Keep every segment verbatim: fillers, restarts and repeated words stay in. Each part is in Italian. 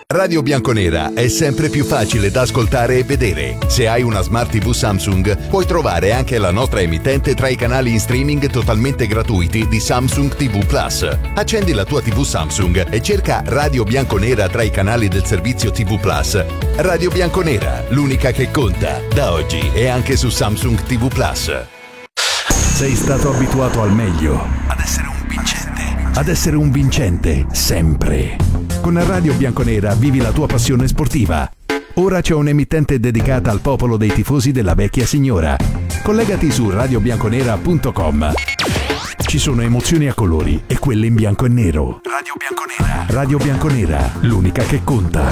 Radio Bianconera è sempre più facile da ascoltare e vedere. Se hai una Smart tivù Samsung, puoi trovare anche la nostra emittente tra i canali in streaming totalmente gratuiti di Samsung tivù Plus. Accendi la tua tivù Samsung e cerca Radio Bianconera tra i canali del servizio tivù Plus. Radio Bianconera, l'unica che conta, da oggi e anche su Samsung tivù Plus. Sei stato abituato al meglio, Ad essere un vincente. ad essere un vincente, sempre. Con Radio Bianconera vivi la tua passione sportiva. Ora c'è un'emittente dedicata al popolo dei tifosi della vecchia signora. Collegati su radio bianconera punto com. Ci sono emozioni a colori e quelle in bianco e nero. Radio Bianconera. Radio Bianconera, l'unica che conta.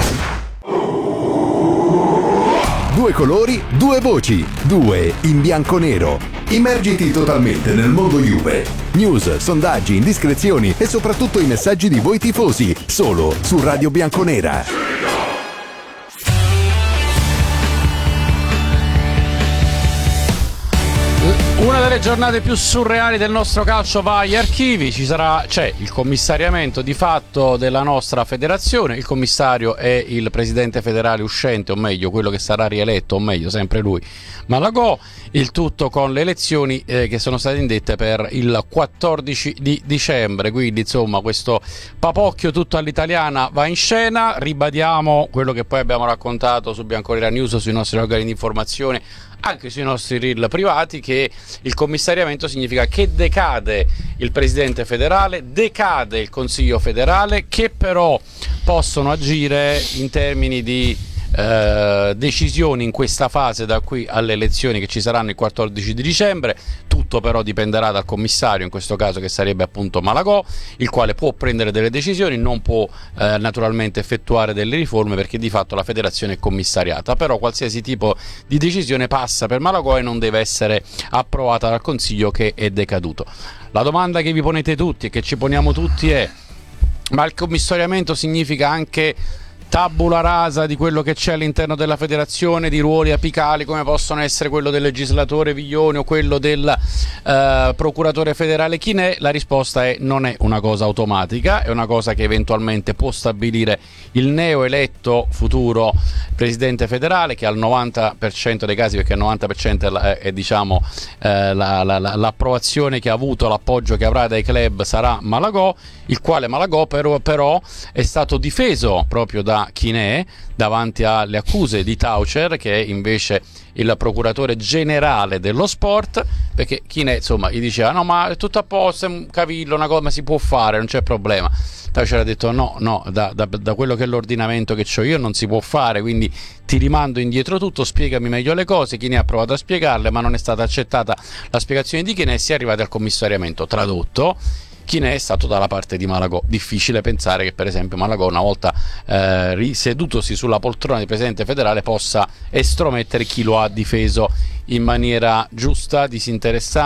Due colori, due voci, due in bianco-nero. Immergiti totalmente nel mondo Juve. News, sondaggi, indiscrezioni e soprattutto i messaggi di voi tifosi, solo su Radio Bianconera. Una delle giornate più surreali del nostro calcio va agli archivi. Ci sarà, c'è il commissariamento di fatto della nostra federazione. Il commissario è il presidente federale uscente, o meglio quello che sarà rieletto, o meglio sempre lui, Malagò. Il tutto con le elezioni eh, che sono state indette per il quattordici di dicembre. Quindi insomma questo papocchio tutto all'italiana va in scena. Ribadiamo quello che poi abbiamo raccontato su Bianconera News, sui nostri organi di informazione, anche sui nostri reel privati, che il commissariamento significa che decade il presidente federale, decade il consiglio federale, che però possono agire in termini di eh, decisioni in questa fase da qui alle elezioni che ci saranno il quattordici di dicembre. Tutto però dipenderà dal commissario, in questo caso che sarebbe appunto Malagò, il quale può prendere delle decisioni, non può eh, naturalmente effettuare delle riforme perché di fatto la federazione è commissariata, però qualsiasi tipo di decisione passa per Malagò e non deve essere approvata dal consiglio che è decaduto. La domanda che vi ponete tutti e che ci poniamo tutti è: ma il commissariamento significa anche tabula rasa di quello che c'è all'interno della federazione, di ruoli apicali come possono essere quello del legislatore Viglioni o quello del eh, procuratore federale Chinè? La risposta è: non è una cosa automatica, è una cosa che eventualmente può stabilire il neoeletto futuro presidente federale, che al novanta per cento dei casi, perché il novanta per cento è, è, è diciamo eh, la, la, la, l'approvazione che ha avuto, l'appoggio che avrà dai club sarà Malagò, il quale Malagò però, però è stato difeso proprio da Chinè davanti alle accuse di Taucher, che è invece il procuratore generale dello sport, perché Chinè insomma gli diceva: no, ma è tutto a posto, è un cavillo, una cosa, ma si può fare, non c'è problema. Taucher ha detto: no, no, da, da, da quello che è l'ordinamento che ho io non si può fare, quindi ti rimando indietro tutto, spiegami meglio le cose. Chinè ha provato a spiegarle, ma non è stata accettata la spiegazione di Chinè e si è arrivati al commissariamento. Tradotto, Chinè è stato dalla parte di Malagò. Difficile pensare che per esempio Malagò, una volta eh, risedutosi sulla poltrona di presidente federale, possa estromettere chi lo ha difeso in maniera giusta, disinteressata